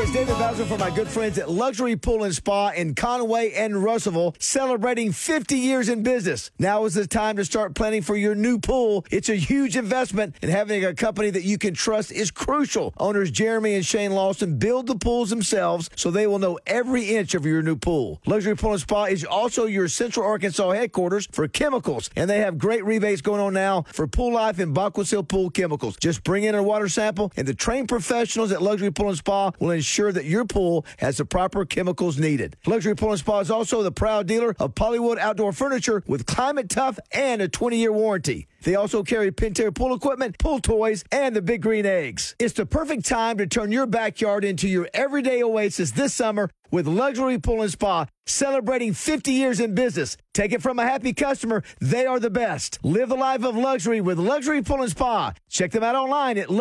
it's David Bowser for my good friends at Luxury Pool and Spa in Conway and Russellville, celebrating 50 years in business. Now is the time to start planning for your new pool. It's a huge investment, and having a company that you can trust is crucial. Owners Jeremy and Shane Lawson build the pools themselves, so they will know every inch of your new pool. Luxury Pool and Spa is also your Central Arkansas headquarters for chemicals, and they have great rebates going on now for Pool Life and Backwoods Pool Chemicals. Just bring in a water sample, and the trained professionals at Luxury Pool and Spa will ensure that your pool has the proper chemicals needed. Luxury Pool and Spa is also the proud dealer of Polywood Outdoor Furniture with Climate Tough and a 20-year warranty. They also carry Pentair pool equipment, pool toys, and the Big Green Eggs. It's the perfect time to turn your backyard into your everyday oasis this summer with Luxury Pool and Spa, celebrating 50 years in business. Take it from a happy customer. They are the best. Live the life of luxury with Luxury Pool and Spa. Check them out online at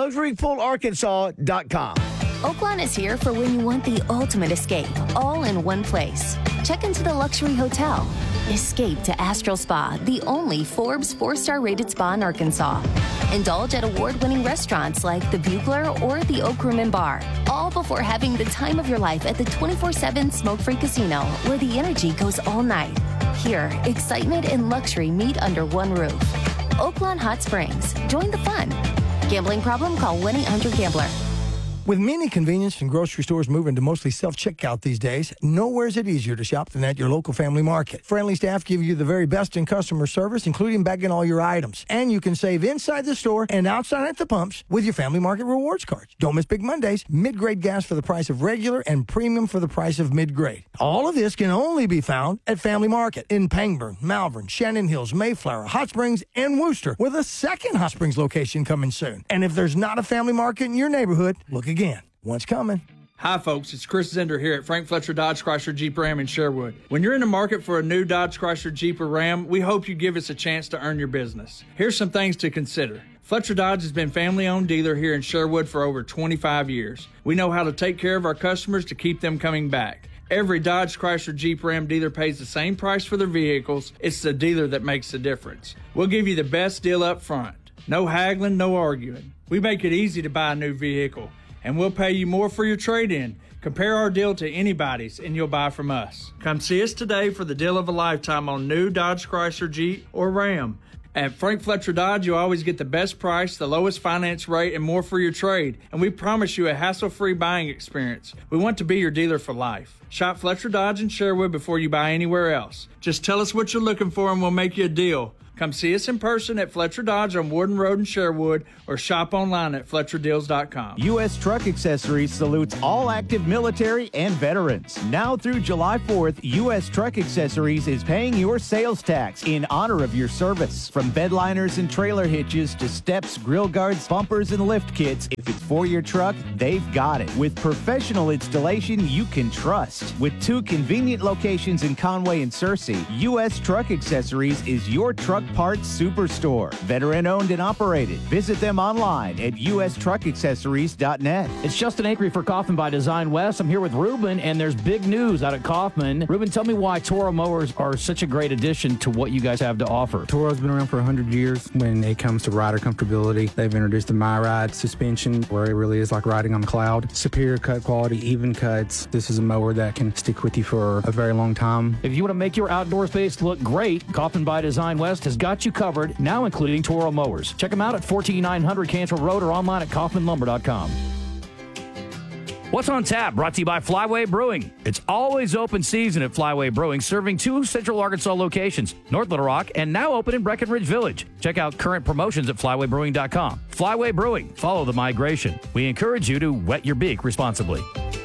luxurypoolarkansas.com. Oaklawn is here for when you want the ultimate escape, all in one place. Check into the Luxury Hotel. Escape to Astral Spa, the only Forbes 4-star rated spa in Arkansas. Indulge at award-winning restaurants like the Bugler or the Oak Room and Bar, all before having the time of your life at the 24/7 smoke-free casino, where the energy goes all night. Here, excitement and luxury meet under one roof. Oaklawn Hot Springs. Join the fun. Gambling problem? Call 1-800-GAMBLER. With many convenience and grocery stores moving to mostly self-checkout these days, nowhere is it easier to shop than at your local Family Market. Friendly staff give you the very best in customer service, including bagging all your items. And you can save inside the store and outside at the pumps with your Family Market rewards cards. Don't miss Big Mondays. Mid-grade gas for the price of regular and premium for the price of mid-grade. All of this can only be found at Family Market in Pangburn, Malvern, Shannon Hills, Mayflower, Hot Springs, and Wooster, with a second Hot Springs location coming soon. And if there's not a Family Market in your neighborhood, look again. One's coming. Hi, folks. It's Chris Zender here at Frank Fletcher Dodge Chrysler Jeep Ram in Sherwood. When you're in the market for a new Dodge Chrysler Jeep or Ram, we hope you give us a chance to earn your business. Here's some things to consider. Fletcher Dodge has been family-owned dealer here in Sherwood for over 25 years. We know how to take care of our customers to keep them coming back. Every Dodge Chrysler Jeep Ram dealer pays the same price for their vehicles. It's the dealer that makes the difference. We'll give you the best deal up front. No haggling, no arguing. We make it easy to buy a new vehicle, and we'll pay you more for your trade-in. Compare our deal to anybody's, and you'll buy from us. Come see us today for the deal of a lifetime on new Dodge Chrysler Jeep or Ram. At Frank Fletcher Dodge, you always get the best price, the lowest finance rate, and more for your trade. And we promise you a hassle-free buying experience. We want to be your dealer for life. Shop Fletcher Dodge in Sherwood before you buy anywhere else. Just tell us what you're looking for and we'll make you a deal. Come see us in person at Fletcher Dodge on Warden Road in Sherwood, or shop online at FletcherDeals.com. U.S. Truck Accessories salutes all active military and veterans. Now through July 4th, U.S. Truck Accessories is paying your sales tax in honor of your service. From bedliners and trailer hitches to steps, grill guards, bumpers, and lift kits, if it's for your truck, they've got it. With professional installation you can trust. With 2 convenient locations in Conway and Searcy, U.S. Truck Accessories is your truck parts superstore. Veteran owned and operated. Visit them online at ustruckaccessories.net. It's Justin Acri for Kaufman by Design West. I'm here with Ruben, and there's big news out at Kaufman. Ruben, tell me why Toro mowers are such a great addition to what you guys have to offer. Toro's been around for 100 years. When it comes to rider comfortability, they've introduced the MyRide suspension, where it really is like riding on a cloud. Superior cut quality, even cuts. This is a mower that can stick with you for a very long time. If you want to make your outdoor space look great, Kaufman by Design West has got you covered, now including Toro mowers. Check them out at 14900 Cantrell Road or online at kaufmanlumber.com. What's on Tap? Brought to you by Flyway Brewing. It's always open season at Flyway Brewing, serving 2 Central Arkansas locations, North Little Rock and now open in Breckenridge Village. Check out current promotions at flywaybrewing.com. Flyway Brewing. Follow the migration. We encourage you to wet your beak responsibly.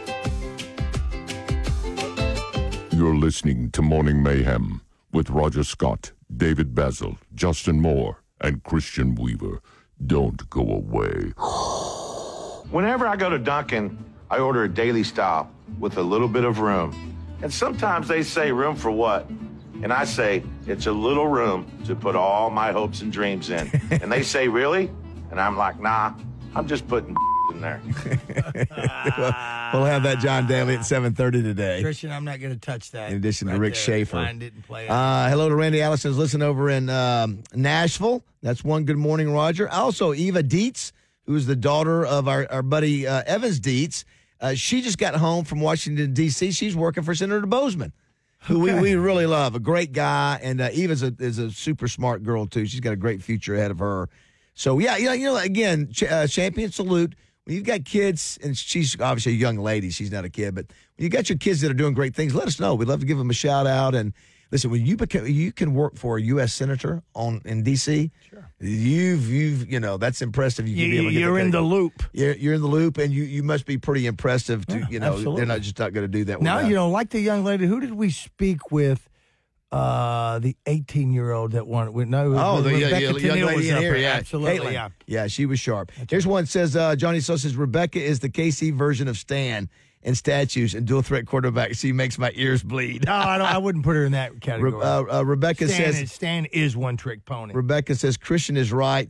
You're listening to Morning Mayhem with Roger Scott, David Basil, Justin Moore, and Christian Weaver. Don't go away. Whenever I go to Dunkin', I order a daily style with a little bit of room. And sometimes they say room for what? And I say, it's a little room to put all my hopes and dreams in. And they say, really? And I'm like, nah, I'm just putting in there. We'll have that John Daly at 7:30 today. Christian, I'm not going to touch that. In addition to Rick Schaefer. Find it and play it. Hello to Randy Allison's listening over in Nashville. That's one. Good morning, Roger. Also, Eva Dietz, who is the daughter of our buddy Evans Dietz. She just got home from Washington, D.C. She's working for Senator Bozeman, who we really love. A great guy, and Eve is a super smart girl, too. She's got a great future ahead of her. So, yeah, again, champion salute. When you've got kids, and she's obviously a young lady. She's not a kid. But when you got your kids that are doing great things, let us know. We'd love to give them a shout-out. And listen, when you can work for a U.S. senator in D.C., sure. That's impressive. You're in the loop. You're in the loop, and you must be pretty impressive. Absolutely. They're not going to do that. Now, like the young lady, who did we speak with? The 18-year-old that won. The young lady in here. Yeah, absolutely. Caitlin. Yeah, she was sharp. Here's one says Johnny So says Rebecca is the KC version of Stan in statues and dual threat quarterback. She makes my ears bleed. No, I wouldn't put her in that category. Rebecca says Stan is one trick pony. Rebecca says Christian is right.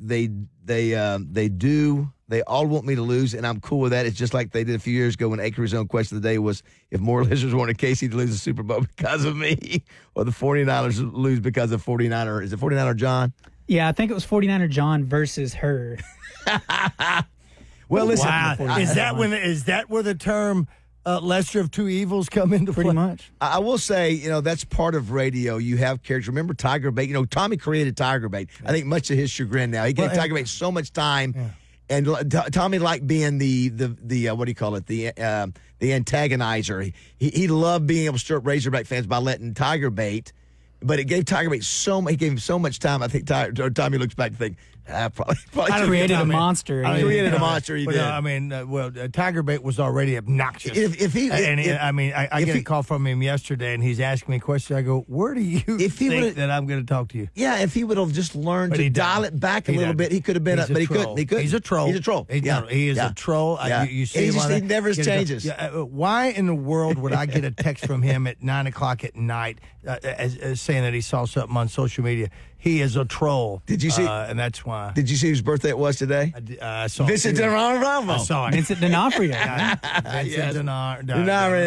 They all want me to lose, and I'm cool with that. It's just like they did a few years ago when Acre's own question of the day was if more listeners wanted KC to lose the Super Bowl because of me, or the 49ers lose because of 49er. Is it 49er John? Yeah, I think it was 49er John versus her. Well, listen. Wow. Is that where the term lesser of two evils come into play? Pretty much. I will say, that's part of radio. You have characters. Remember Tiger Bait? Tommy created Tiger Bait. I think much to his chagrin now. He gave Tiger Bait so much time. Yeah. And Tommy liked being the what do you call it, the antagonizer. He loved being able to stir up Razorback fans by letting Tiger Bait, but it gave Tiger Bait he gave him so much time. I think Tommy looks back and think, probably created a monster. He created a monster. He did. Tiger Bait was already obnoxious. I get a call from him yesterday, and he's asking me a question. I go, "Where do you think that I'm going to talk to you?" Yeah, if he would have just learned to dial it back a little bit, he could have been. But he couldn't. He's a troll. He's a troll. He is a troll. Yeah. You see he never changes. Why in the world would I get a text from him at 9:00 at night as saying that he saw something on social media? He is a troll. Did you see? And that's why. Did you see whose birthday it was today? I saw Vincent D'Onofrio. I saw it. Vincent D'Onofrio. Vincent D'Onofrio.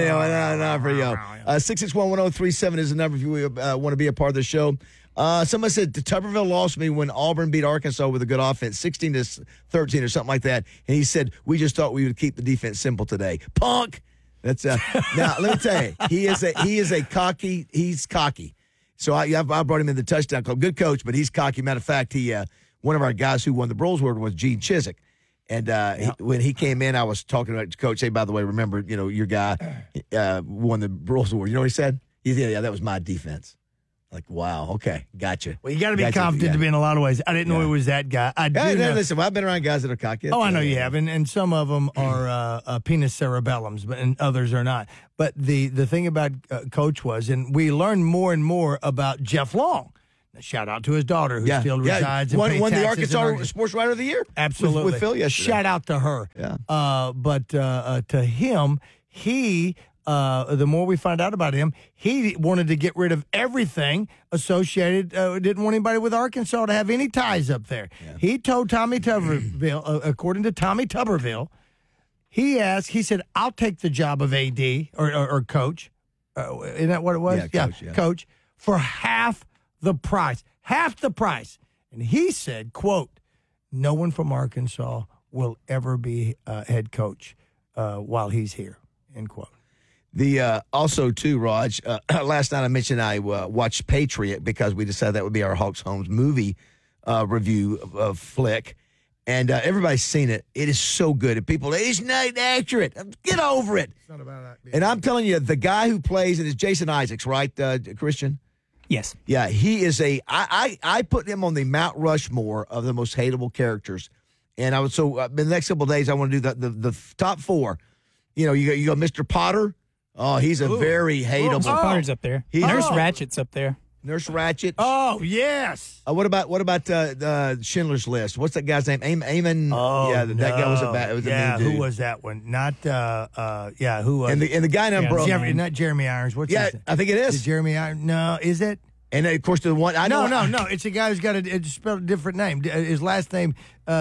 661-1037 is the number if you want to be a part of the show. Somebody said Tuberville lost me when Auburn beat Arkansas with a good offense, 16-13 or something like that. And he said, we just thought we would keep the defense simple today. Punk. That's now, let me tell you, he's cocky. So I brought him in the touchdown club. Good coach, but he's cocky. Matter of fact, one of our guys who won the Broyles Award was Gene Chizik. And when he came in, I was talking about Coach. Hey, by the way, remember, your guy won the Broyles Award. You know what he said? He said, yeah, that was my defense. Like, wow, okay, gotcha. Well, you got to be confident to be in a lot of ways. I didn't know he was that guy. Listen, I've been around guys that are cocky. I know you have, and some of them are penis cerebellums, and others are not. But the thing about Coach was, and we learned more and more about Jeff Long. Shout out to his daughter, who still resides in won the Arkansas Sports Writer of the Year. Absolutely. With Phil yesterday. Shout out to her. Yeah. But to him, the more we find out about him, he wanted to get rid of everything associated, didn't want anybody with Arkansas to have any ties up there. Yeah. He told Tommy Tuberville, according to Tommy Tuberville, he said, I'll take the job of AD or coach. Isn't that what it was? Yeah, coach, for half the price. Half the price. And he said, quote, no one from Arkansas will ever be head coach while he's here, end quote. Also, too, Raj, last night I mentioned I watched Patriot because we decided that would be our Hawks Homes movie review of flick. And everybody's seen it. It is so good. And people, it's not accurate. Get over it. It's not about that. And I'm telling you, the guy who plays it is Jason Isaacs, right, Christian? Yes. Yeah, he is I put him on the Mount Rushmore of the most hateable characters. And in the next couple of days, I want to do the top four. You got Mr. Potter. Oh, he's a very hateable. Potter's up there. Nurse Ratchet's up there. Nurse Ratchet. Oh, yes. What about Schindler's List? What's that guy's name? Eamon. Oh, yeah, that guy was a mean dude. Who was that one? Not who was? And the guy named not Jeremy Irons. What's his name? I think it is. Jeremy Irons? No, is it? And of course the one No. It's a guy who's got spelled a different name. His last name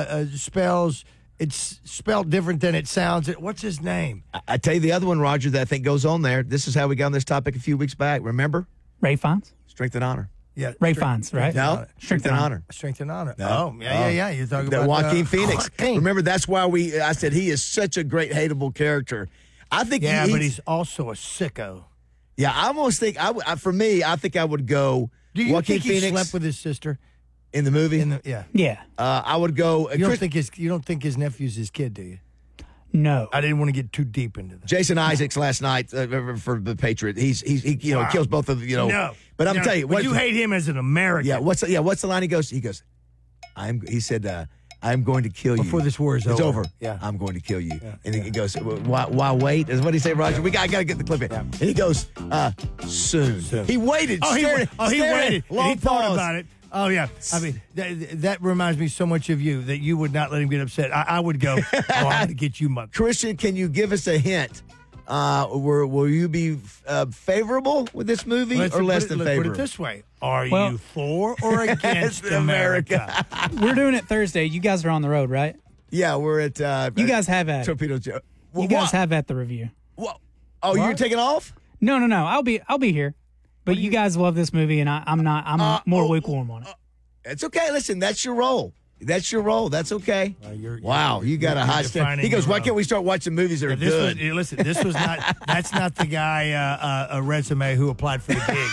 it's spelled different than it sounds. What's his name? I tell you the other one, Roger, that I think goes on there. This is how we got on this topic a few weeks back. Remember? Ray Fonz? Strength and Honor. Yeah, Ray Fonz, right? No, Strength and Honor. Strength and Honor. No. Oh, yeah. You're talking about Joaquin Phoenix. Remember, that's why I said he is such a great hateable character. I think but he's also a sicko. Yeah, I almost think for me, I think I would go. Do you Joaquin think he Phoenix slept with his sister in the movie? Yeah. I would go. You don't think his nephew's his kid, do you? No. I didn't want to get too deep into that. Jason Isaacs last night for the Patriot. He kills both of No, But I'm telling you, but you hate him as an American. Yeah. What's the line he goes? He said, I'm going to kill you before this war is it's over. Yeah, I'm going to kill you. Yeah. And he goes, why wait? Is what he say, Roger? I got to get the clip in. Yeah. And he goes, soon. He waited. He waited. Long and he thought pause. about it. Oh, yeah. I mean, that reminds me so much of you that you would not let him get upset. I would go, I'm going to get you, mother. Christian, can you give us a hint? Will you be favorable with this movie or less than favorable? Put it this way. Are you for or against America? We're doing it Thursday. You guys are on the road, right? Yeah, we're at you guys have at Torpedo Joe. You guys have at the review. What? Oh, you're taking off? No. I'll be here. But you guys love this movie, and I'm not. I'm more lukewarm on it. It's okay. Listen, that's your role. That's okay. Wow, you got a high standard. He goes, why can't we start watching movies that are good? This was not. That's not the guy, a resume who applied for the gig.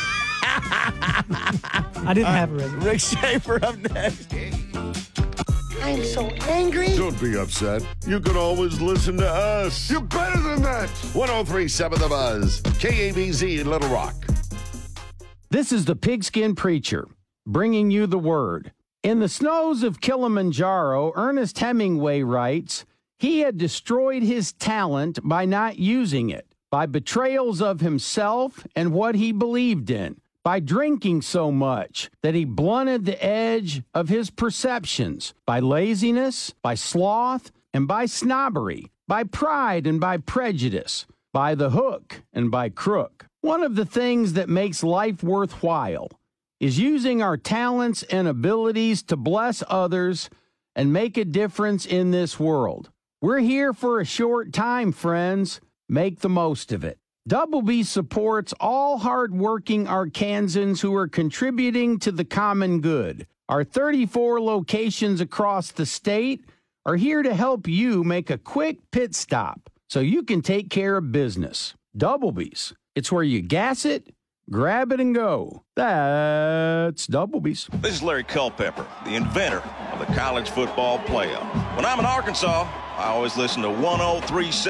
I didn't have a resume. Rick Schaefer up next. I'm so angry. Don't be upset. You can always listen to us. You're better than that. 103.7 The Buzz. KABZ in Little Rock. This is the Pigskin Preacher, bringing you the word. In the snows of Kilimanjaro, Ernest Hemingway writes, he had destroyed his talent by not using it, by betrayals of himself and what he believed in, by drinking so much that he blunted the edge of his perceptions, by laziness, by sloth, and by snobbery, by pride and by prejudice, by the hook and by crook. One of the things that makes life worthwhile is using our talents and abilities to bless others and make a difference in this world. We're here for a short time, friends. Make the most of it. Double B supports all hardworking Arkansans who are contributing to the common good. Our 34 locations across the state are here to help you make a quick pit stop so you can take care of business. Double B's. It's where you gas it, grab it, and go. That's Double B's. This is Larry Culpepper, the inventor of the college football playoff. When I'm in Arkansas, I always listen to 103.7.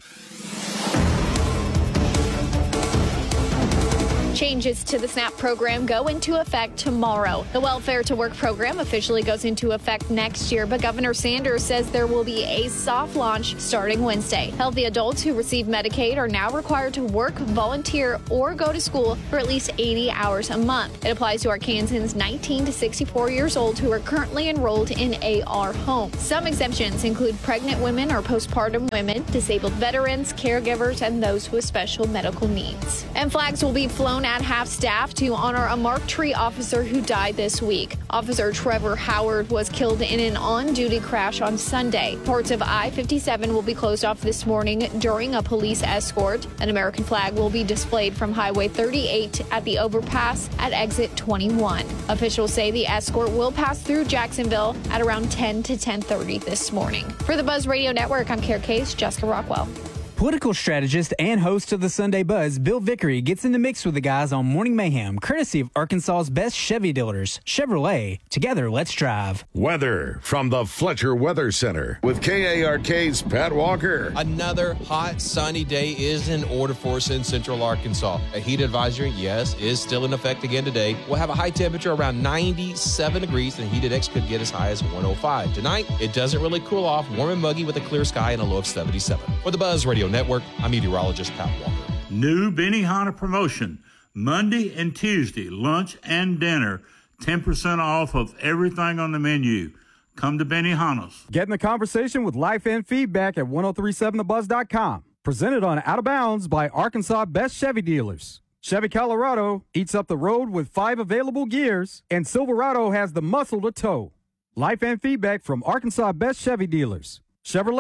Changes to the SNAP program go into effect tomorrow. The Welfare to Work program officially goes into effect next year, but Governor Sanders says there will be a soft launch starting Wednesday. Healthy adults who receive Medicaid are now required to work, volunteer, or go to school for at least 80 hours a month. It applies to Arkansans 19 to 64 years old who are currently enrolled in AR homes. Some exemptions include pregnant women or postpartum women, disabled veterans, caregivers, and those with special medical needs. And flags will be flown at half-staff to honor a Mark Tree officer who died this week. Officer Trevor Howard was killed in an on-duty crash on Sunday. Parts of I-57 will be closed off this morning during a police escort. An American flag will be displayed from Highway 38 at the overpass at exit 21. Officials say the escort will pass through Jacksonville at around 10 to 10:30 this morning. For the Buzz Radio Network, I'm Kara Case, Jessica Rockwell. Political strategist and host of the Sunday Buzz, Bill Vickery, gets in the mix with the guys on Morning Mayhem, courtesy of Arkansas's best Chevy dealers, Chevrolet. Together, let's drive. Weather from the Fletcher Weather Center with KARK's Pat Walker. Another hot, sunny day is in order for us in central Arkansas. A heat advisory, yes, is still in effect again today. We'll have a high temperature around 97 degrees, and heat index could get as high as 105. Tonight, it doesn't really cool off, warm and muggy with a clear sky and a low of 77. For the Buzz Radio Network, I'm meteorologist Pat Walker. New Benihana promotion. Monday and Tuesday, lunch and dinner, 10% off of everything on the menu. Come to Benihana's. Get in the conversation with Life and Feedback at 1037thebuzz.com. Presented on Out of Bounds by Arkansas Best Chevy Dealers. Chevy Colorado eats up the road with 5 available gears, and Silverado has the muscle to tow. Life and Feedback from Arkansas Best Chevy Dealers. Chevrolet.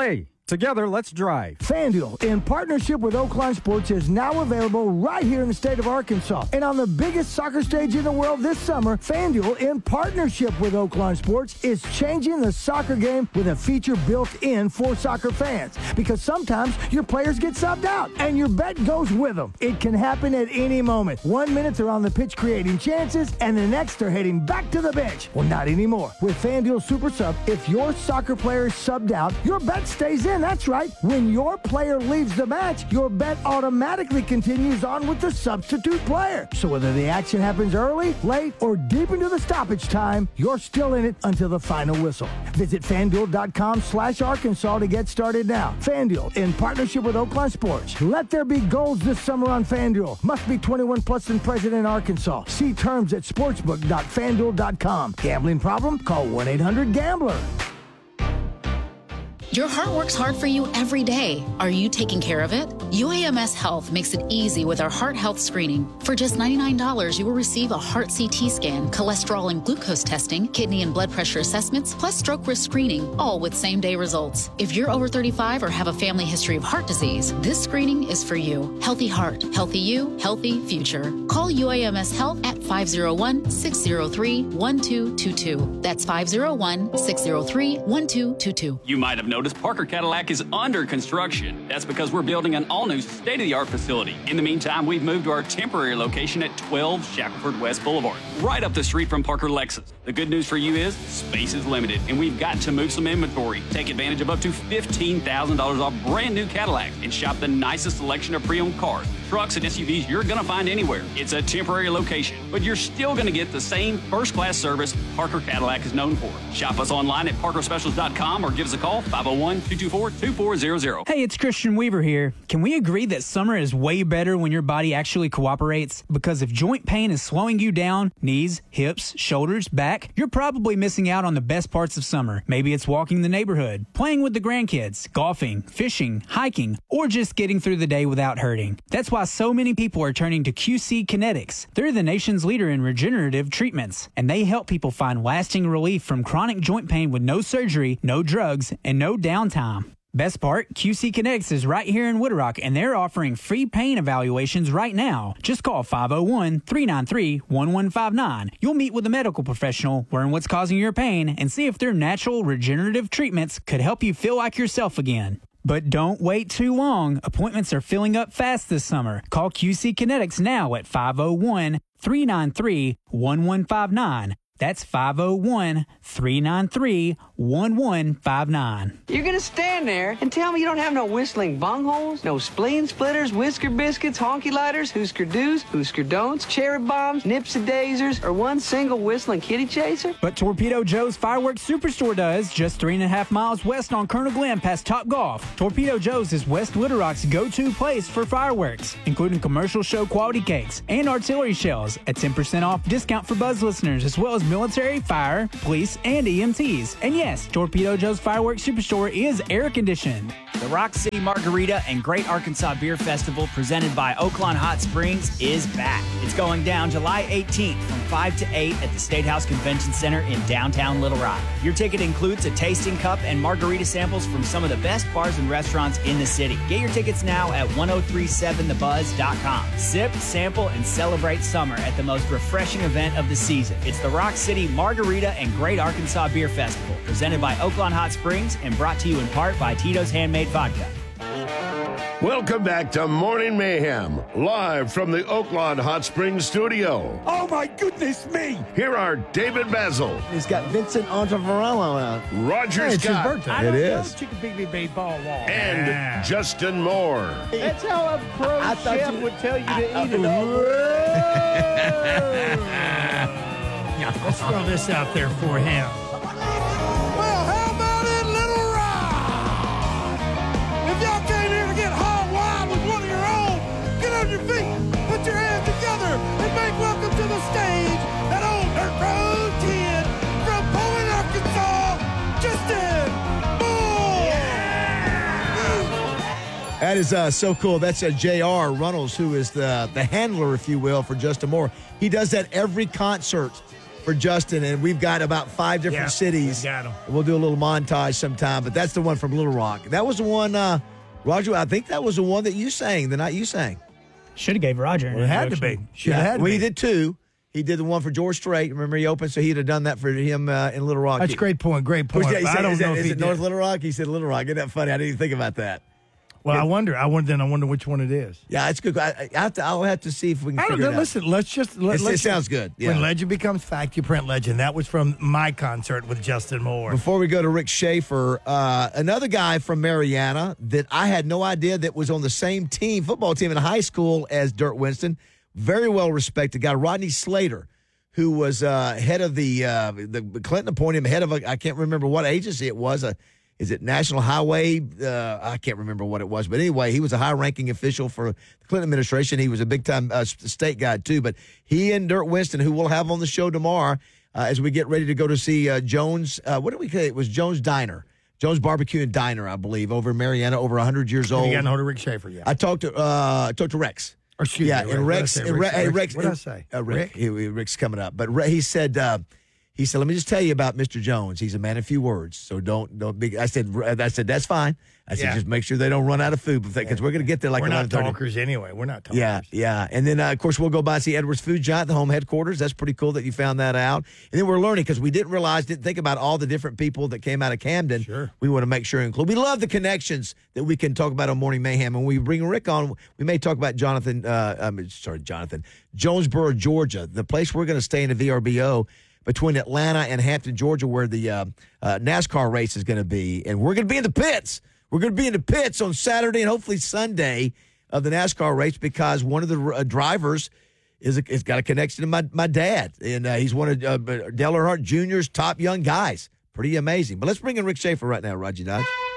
Together, let's drive. FanDuel, in partnership with Oakland Sports, is now available right here in the state of Arkansas. And on the biggest soccer stage in the world this summer, FanDuel, in partnership with Oakland Sports, is changing the soccer game with a feature built in for soccer fans. Because sometimes your players get subbed out, and your bet goes with them. It can happen at any moment. 1 minute they're on the pitch creating chances, and the next they're heading back to the bench. Well, not anymore. With FanDuel Super Sub, if your soccer player is subbed out, your bet stays in. That's right. When your player leaves the match, your bet automatically continues on with the substitute player. So whether the action happens early, late, or deep into the stoppage time, you're still in it until the final whistle. Visit FanDuel.com/Arkansas to get started now. FanDuel, in partnership with Oakland Sports. Let there be goals this summer on FanDuel. Must be 21 plus and present in Arkansas. See terms at sportsbook.fanduel.com. Gambling problem? Call 1-800-GAMBLER. Your heart works hard for you every day. Are you taking care of it? UAMS Health makes it easy with our heart health screening. For just $99, you will receive a heart CT scan, cholesterol and glucose testing, kidney and blood pressure assessments, plus stroke risk screening, all with same-day results. If you're over 35 or have a family history of heart disease, this screening is for you. Healthy heart, healthy you, healthy future. Call UAMS Health at 501-603-1222. That's 501-603-1222. You might have noticed Parker Cadillac is under construction. That's because we're building an all-new state-of-the-art facility. In the meantime, we've moved to our temporary location at 12 Shackelford West Boulevard, right up the street from Parker Lexus. The good news for you is space is limited, and we've got to move some inventory. Take advantage of up to $15,000 off brand new Cadillacs and shop the nicest selection of pre-owned cars, trucks, and SUVs you're going to find anywhere. It's a temporary location, but you're still going to get the same first-class service Parker Cadillac is known for. Shop us online at parkerspecials.com or give us a call, 501-224-2400. Hey, it's Christian Weaver here. Can we agree that summer is way better when your body actually cooperates? Because if joint pain is slowing you down, knees, hips, shoulders, back, you're probably missing out on the best parts of summer. Maybe it's walking the neighborhood, playing with the grandkids, golfing, fishing, hiking, or just getting through the day without hurting. That's why so many people are turning to QC Kinetics. They're the nation's leader in regenerative treatments, and they help people find lasting relief from chronic joint pain with no surgery, no drugs, and no downtime. Best part, QC Kinetics is right here in Wood Rock, and they're offering free pain evaluations right now. Just call 501-393-1159. You'll meet with a medical professional, learn what's causing your pain, and see if their natural regenerative treatments could help you feel like yourself again. But don't wait too long. Appointments are filling up fast this summer. Call QC Kinetics now at 501-393-1159. That's 501-393-1159. You're going to stand there and tell me you don't have no whistling bungholes, no spleen splitters, whisker biscuits, honky lighters, Husker do's, Husker don'ts, cherry bombs, nipsy daisers, or one single whistling kitty chaser? But Torpedo Joe's Fireworks Superstore does, just 3.5 miles west on Colonel Glenn past Top Golf. Torpedo Joe's is West Little Rock's go-to place for fireworks, including commercial show quality cakes and artillery shells, a 10% off discount for Buzz listeners, as well as military, fire, police, and EMTs. And yes, Torpedo Joe's Fireworks Superstore is air-conditioned. The Rock City Margarita and Great Arkansas Beer Festival, presented by Oakland Hot Springs, is back. It's going down July 18th from 5 to 8 at the State House Convention Center in downtown Little Rock. Your ticket includes a tasting cup and margarita samples from some of the best bars and restaurants in the city. Get your tickets now at 1037thebuzz.com. Sip, sample, and celebrate summer at the most refreshing event of the season. It's the Rock City Margarita and Great Arkansas Beer Festival, presented by Oakland Hot Springs and brought to you in part by Tito's Handmade Vodka. Welcome back to Morning Mayhem, live from the Oakland Hot Springs studio. Oh, my goodness me! Here are David Basil. He's got Vincent Ontavarello out. Roger It's his Scott. birthday. It is. And Justin Moore. That's how a pro chef would tell you to eat it all. Let's throw this out there for him. Well, how about it, Little Rock? If y'all came here to get hog wild with one of your own, get on your feet, put your hands together, and make welcome to the stage that old dirt road kid from Poland, Arkansas, Justin Moore. That is so cool. That's J.R. Runnels, who is the handler, if you will, for Justin Moore. He does that every concert for Justin, and we've got about 5 different cities. we got 'em. We'll do a little montage sometime, but that's the one from Little Rock. That was the one, Roger, I think that was the one that you sang, the night you sang. Should have gave Roger an Well, it had to introduction. be. Should have had to Well, be. he did 2. He did the one for George Strait. Remember, he opened, so he'd have done that for him in Little Rock. That's a great point. Great point. He I said, don't is know if he it did. North Little Rock? He said Little Rock. Isn't that funny? I didn't even think about that. Well, I wonder which one it is. Yeah, it's good. I'll have to see if we can I don't figure know. it out. Listen, let's just. It sounds good. Yeah. When legend becomes fact, you print legend. That was from my concert with Justin Moore. Before we go to Rick Schaefer, another guy from Mariana that I had no idea that was on the same team, football team in high school as Dirk Winston. Very well respected guy, Rodney Slater, who was head of the Clinton appointed him head of I can't remember what agency it was. Is it National Highway? I can't remember what it was. But anyway, he was a high-ranking official for the Clinton administration. He was a big-time state guy, too. But he and Dirk Winston, who we'll have on the show tomorrow as we get ready to go to see Jones. What did we say? It was Jones Diner. Jones Barbecue and Diner, I believe, over in Mariana, over 100 years old. You got to hold to Rick Schaefer yet? I talked to Rex. Or excuse yeah, me, and Rex. Rex. What did I say? Rick. Rick's coming up. But he said, let me just tell you about Mr. Jones. He's a man of few words, so don't be. I said, that's fine. I said, just make sure they don't run out of food because we're going to get there like 11:30. We're not talkers anyway. We're not talkers. Yeah. And then, of course, we'll go by and see Edwards Food Giant, the home headquarters. That's pretty cool that you found that out. And then we're learning because we didn't think about all the different people that came out of Camden. Sure. We want to make sure to include. We love the connections that we can talk about on Morning Mayhem. And when we bring Rick on, we may talk about Jonesboro, Georgia, the place we're going to stay in the VRBO between Atlanta and Hampton, Georgia, where the NASCAR race is going to be. And we're going to be in the pits. We're going to be in the pits on Saturday and hopefully Sunday of the NASCAR race because one of the drivers has got a connection to my dad. And he's one of Dale Earnhardt Jr.'s top young guys. Pretty amazing. But let's bring in Rick Schaefer right now, Roger Dodge.